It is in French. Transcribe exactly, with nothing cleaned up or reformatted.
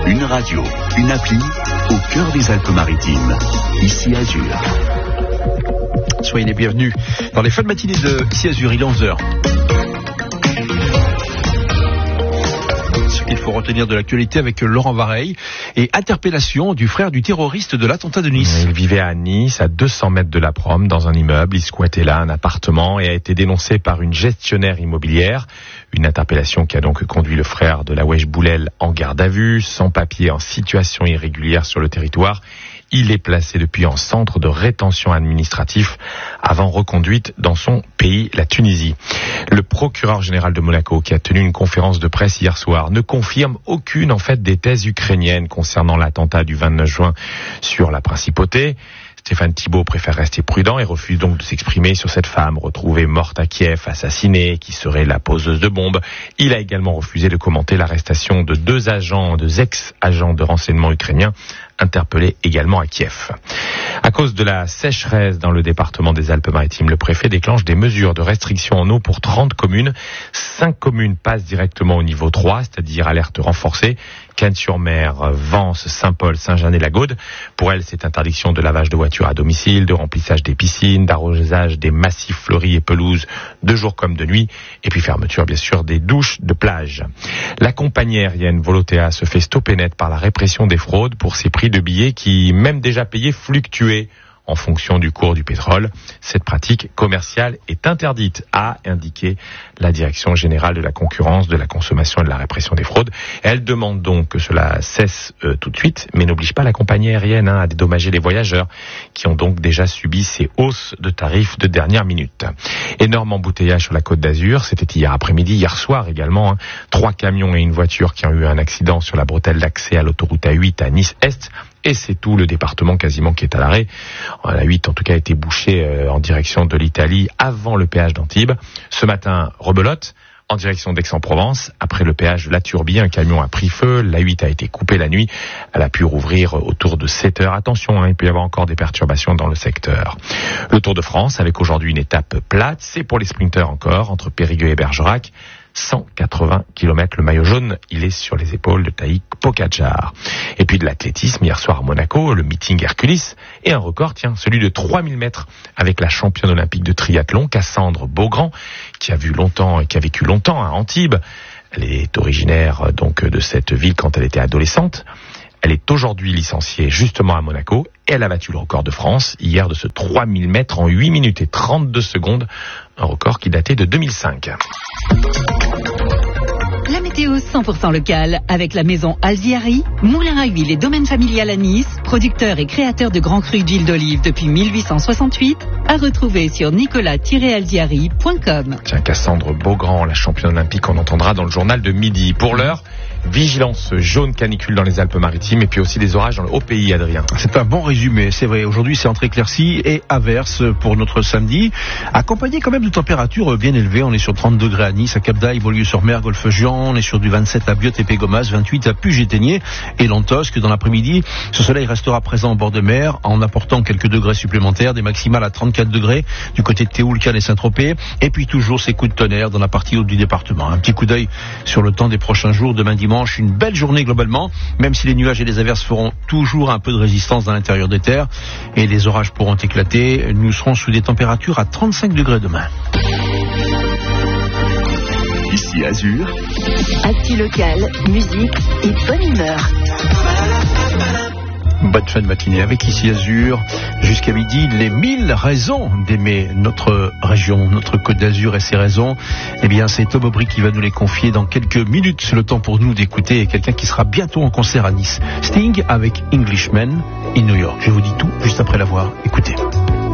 Une radio, une appli, au cœur des Alpes-Maritimes. Ici Azur. Soyez les bienvenus dans les fins de matinée de Ici Azur, il est onze heures. Ce qu'il faut retenir de l'actualité avec Laurent Vareille et interpellation du frère du terroriste de l'attentat de Nice. Il vivait à Nice, à deux cents mètres de la Prom, dans un immeuble. Il squattait là un appartement et a été dénoncé par une gestionnaire immobilière. Une interpellation qui a donc conduit le frère de Lawesh Boulel en garde à vue, sans papier, en situation irrégulière sur le territoire. Il est placé depuis en centre de rétention administratif avant reconduite dans son pays, la Tunisie. Le procureur général de Monaco, qui a tenu une conférence de presse hier soir, ne confirme aucune en fait des thèses ukrainiennes concernant l'attentat du vingt-neuf juin sur la principauté. Stéphane Thibault préfère rester prudent et refuse donc de s'exprimer sur cette femme retrouvée morte à Kiev, assassinée, qui serait la poseuse de bombes. Il a également refusé de commenter l'arrestation de deux agents, deux ex-agents de renseignement ukrainiens, interpellés également à Kiev. À cause de la sécheresse dans le département des Alpes-Maritimes, le préfet déclenche des mesures de restriction en eau pour trente communes. cinq communes passent directement au niveau trois, c'est-à-dire alerte renforcée. Cannes-sur-Mer, Vence, Saint-Paul, Saint-Jean-et-la-Gaude. Pour elles, c'est interdiction de lavage de voitures à domicile, de remplissage des piscines, d'arrosage des massifs fleuris et pelouses, de jour comme de nuit, et puis fermeture, bien sûr, des douches de plage. La compagnie aérienne Volotea se fait stopper net par la répression des fraudes pour ses prix de billets qui, même déjà payés, fluctuaient en fonction du cours du pétrole. Cette pratique commerciale est interdite, a indiqué la Direction générale de la concurrence, de la consommation et de la répression des fraudes. Elle demande donc que cela cesse euh, tout de suite, mais n'oblige pas la compagnie aérienne hein, à dédommager les voyageurs qui ont donc déjà subi ces hausses de tarifs de dernière minute. Énorme embouteillage sur la Côte d'Azur, c'était hier après-midi, hier soir également. Hein, trois camions et une voiture qui ont eu un accident sur la bretelle d'accès à l'autoroute A huit à Nice-Est. Et c'est tout le département quasiment qui est à l'arrêt. La huit en tout cas a été bouchée euh, en direction de l'Italie avant le péage d'Antibes. Ce matin, rebelote en direction d'Aix-en-Provence. Après le péage de La Turbie, un camion a pris feu. La huit a été coupée la nuit. Elle a pu rouvrir autour de sept heures. Attention, hein, il peut y avoir encore des perturbations dans le secteur. Le Tour de France avec aujourd'hui une étape plate. C'est pour les sprinteurs encore, entre Périgueux et Bergerac. cent quatre-vingts kilomètres, le maillot jaune, il est sur les épaules de Tadej Pogačar. Et puis de l'athlétisme, hier soir à Monaco, le meeting Hercules, et un record, tiens, celui de trois mille mètres, avec la championne olympique de triathlon, Cassandre Beaugrand, qui a vu longtemps, qui a vécu longtemps à Antibes. Elle est originaire, donc, de cette ville quand elle était adolescente. Elle est aujourd'hui licenciée justement à Monaco et elle a battu le record de France hier de ce trois mille mètres en huit minutes et trente-deux secondes, un record qui datait de deux mille cinq. La météo cent pour cent locale avec la maison Alziari, moulin à huile et domaine familial à Nice, producteur et créateur de grands crus d'huile d'olive depuis mille huit cent soixante-huit, à retrouver sur nicolas tiret alziari point com. Tiens, Cassandre Beaugrand, la championne olympique, on entendra dans le journal de midi. Pour l'heure, vigilance jaune canicule dans les Alpes-Maritimes et puis aussi des orages dans le Haut-Pays, Adrien. C'est un bon résumé, c'est vrai. Aujourd'hui, c'est entre éclaircies et averses pour notre samedi, accompagné quand même de températures bien élevées. On est sur trente degrés à Nice, à Cap-d'Aille, Beaulieu-sur-Mer, Golfe-Juan. On est sur du vingt-sept à Biot et Pégomas, vingt-huit à Puget-Ténier et Lantosque. Dans l'après-midi, ce soleil restera présent en bord de mer en apportant quelques degrés supplémentaires, des maximales à trente-quatre degrés du côté de Théoul, Cannes et Saint-Tropez. Et puis toujours ces coups de tonnerre dans la partie haute du département. Un petit coup d'œil sur le temps des prochains jours. Demain dimanche, une belle journée globalement, même si les nuages et les averses feront toujours un peu de résistance dans l'intérieur des terres et les orages pourront éclater. Nous serons sous des températures à trente-cinq degrés demain. Ici Azur. Actu local, musique et bonne humeur. Bonne fin de matinée avec Ici Azur. Jusqu'à midi, les mille raisons d'aimer notre région, notre Côte d'Azur et ses raisons. Eh bien, c'est Tom Aubry qui va nous les confier dans quelques minutes. C'est le temps pour nous d'écouter quelqu'un qui sera bientôt en concert à Nice. Sting avec Englishman in New York. Je vous dis tout juste après l'avoir écouté.